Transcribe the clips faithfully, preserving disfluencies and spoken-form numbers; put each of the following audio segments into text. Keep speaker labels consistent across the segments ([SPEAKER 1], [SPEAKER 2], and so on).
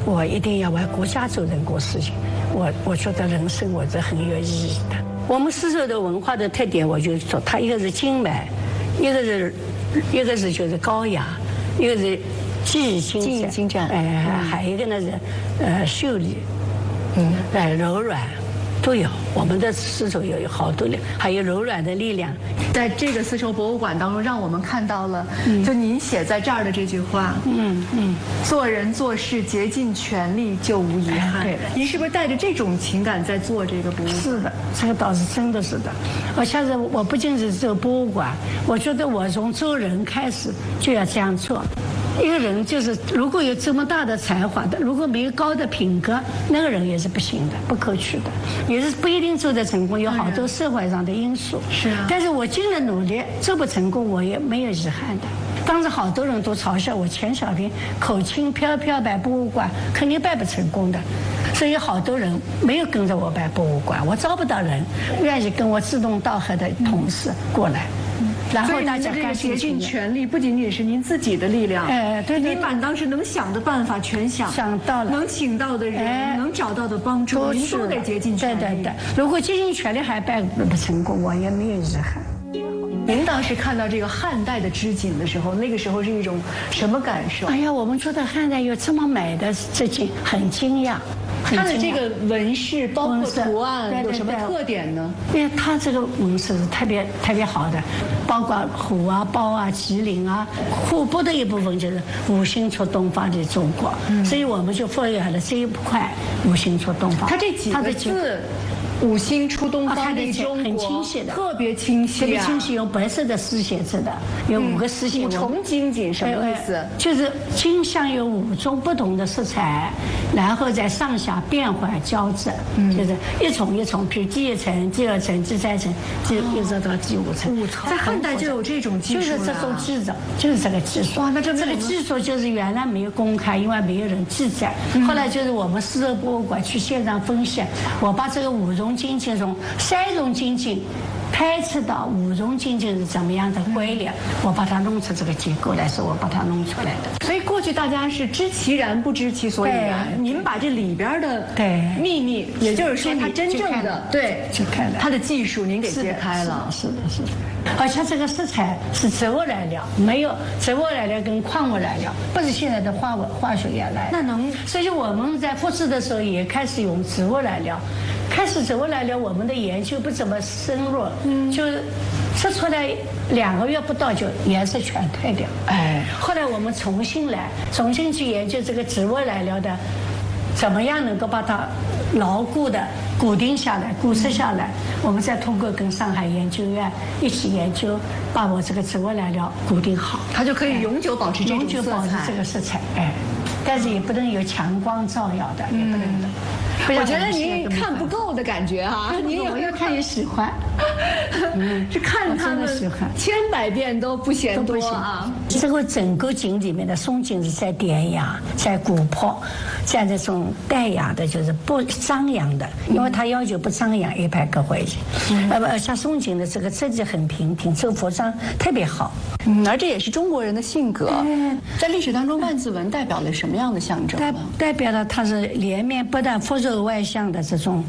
[SPEAKER 1] 我一定要为国家做任何事情。我我觉得人生我是很有意义的。我们丝绸的文化的特点，我就说它一个是精美，一个是一个是就是高雅，一个是技艺精
[SPEAKER 2] 技艺精湛，
[SPEAKER 1] 哎、呃，还有一个呢是呃秀丽，嗯，哎柔软。都有，我们的丝绸有好多力，还有柔软的力量。
[SPEAKER 2] 在这个丝绸博物馆当中，让我们看到了，嗯、就您写在这儿的这句话，嗯嗯，做人做事竭尽全力就无遗憾。对，您是不是带着这种情感在做这个博物馆？
[SPEAKER 1] 是的，这个倒是真的是的。我现在我不仅是这个博物馆，我觉得我从做人开始就要这样做。一个人就是如果有这么大的才华的，如果没有高的品格，那个人也是不行的，不可取的，也是不一定做得成功。有好多社会上的因素。
[SPEAKER 2] 是啊。
[SPEAKER 1] 但是我尽了努力，做不成功，我也没有遗憾的。当时好多人都嘲笑我钱小平口轻飘飘摆博物馆，肯定办不成功的。所以好多人没有跟着我办博物馆，我招不到人愿意跟我志同道合的同事过来。然后大家
[SPEAKER 2] 这个竭尽全力，不仅仅是您自己的力量，
[SPEAKER 1] 哎，对对，
[SPEAKER 2] 您把当时能想的办法全想
[SPEAKER 1] 想到了，
[SPEAKER 2] 能请到的人，哎、能找到的帮助，您都得竭尽全力。
[SPEAKER 1] 对对对，如果竭尽全力还办不成功，我也没有遗憾。
[SPEAKER 2] 您当时看到这个汉代的织锦的时候，那个时候是一种什么感受？
[SPEAKER 1] 哎呀，我们觉得汉代有这么美的织锦，很惊讶。
[SPEAKER 2] 它的这个纹饰包括图案有什么特点呢？
[SPEAKER 1] 因为它这个纹饰是特别特别好的，包括虎啊、豹啊、麒麟啊，户部的一部分就是五星出东方的中国，嗯、所以我们就发扬了这一块五星出东方。
[SPEAKER 2] 它这几个字。五星出东方的中国，
[SPEAKER 1] 很清晰的，
[SPEAKER 2] 特别清晰、啊，
[SPEAKER 1] 特别清晰，用白色的丝写着的，有五个丝线。
[SPEAKER 2] 五重金锦什么意思？
[SPEAKER 1] 就是金像有五种不同的色彩，然后在上下变换交织，嗯、就是一重一重，比如第一层、第二层、第三层，就一直到第五层。
[SPEAKER 2] 五层，在汉代就有这种技术，
[SPEAKER 1] 就是这种技术，就是这个技术。
[SPEAKER 2] 哇，那这
[SPEAKER 1] 这个技术就是原来没有公开，因为没有人记载。嗯、后来就是我们丝绸博物馆去现场分析，我把这个五种金锦从三种金锦拍测到五种金锦是怎么样的规律，我把它弄出这个结构来，是我把它弄出来的。
[SPEAKER 2] 所以过去大家是知其然不知其所以然，您把这里边的对秘密，也就是说它真正的对
[SPEAKER 1] 就开了，
[SPEAKER 2] 它的技术您给揭开了，
[SPEAKER 1] 是的，是的。而且这个色彩是植物染料，没有植物染料跟矿物染料，不是现在的化化学染料。
[SPEAKER 2] 那能，
[SPEAKER 1] 所以我们在复制的时候也开始用植物染料。开始植物染料，我们的研究不怎么深入，嗯，就测出来两个月不到就颜色全退掉。哎，后来我们重新来，重新去研究这个植物染料的，怎么样能够把它牢固的固定下来、固设下来。我们再通过跟上海研究院一起研究，把我这个植物染料固定好，
[SPEAKER 2] 它就可以永久保持这种
[SPEAKER 1] 永久保持这个色彩。哎，但是也不能有强光照耀的，也不能的。
[SPEAKER 2] 我觉得您看不够的感觉哈，
[SPEAKER 1] 您有越看越喜欢，
[SPEAKER 2] 是看他们千百遍都不嫌多啊。
[SPEAKER 1] 这个整个景里面的松景是在典雅、在古朴，在这种淡雅的，就是不张扬的，因为他要求不张扬，一拍各回去。呃不，像松景的这个设计很平平，这个服装特别好。
[SPEAKER 2] 嗯，而这也是中国人的性格。在历史当中，万字纹代表了什么样的象征呢？
[SPEAKER 1] 代表了它是连面不但丰肉外向的这种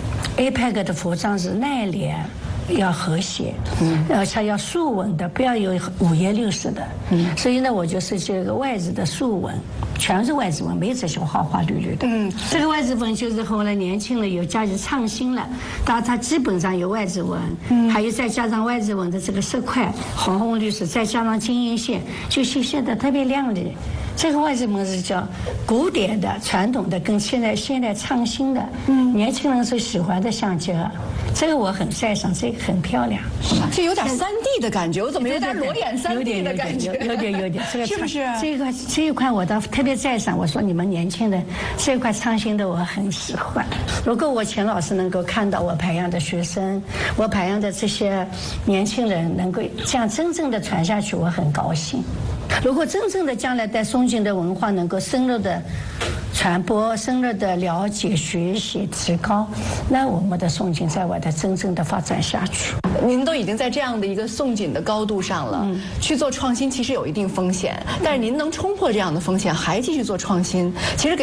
[SPEAKER 1] A P E C 的服装是内敛。要和谐，嗯，而且要竖纹的，不要有五颜六色的，嗯，所以呢，我就设计了个外字的竖纹，全是外字纹，没这些花花绿绿的，嗯，这个外字纹就是后来年轻人有加以创新了，但它基本上有外字纹，嗯，还有再加上外字纹的这个色块，红红绿色，再加上金银线，就显现得特别亮丽。这个外字纹是叫古典的、传统的，跟现在现在创新的，嗯，年轻人所喜欢的相结合。这个我很赞赏，这个很漂亮，
[SPEAKER 2] 这有点三 D 的感觉，我怎么有点裸眼三 D 的感觉？
[SPEAKER 1] 有点有点，这个
[SPEAKER 2] 是不是？
[SPEAKER 1] 这一块这一块我倒特别赞赏，我说你们年轻人这一块创新的我很喜欢。如果我钱老师能够看到我培养的学生，我培养的这些年轻人能够这样真正的传下去，我很高兴。如果真正的将来在松景的文化能够深入的传播、深入的了解、学习、提高，那我们的松景在外的真正的发展下去。
[SPEAKER 2] 您都已经在这样的一个松景的高度上了，嗯，去做创新其实有一定风险，但是您能冲破这样的风险，还继续做创新，其实给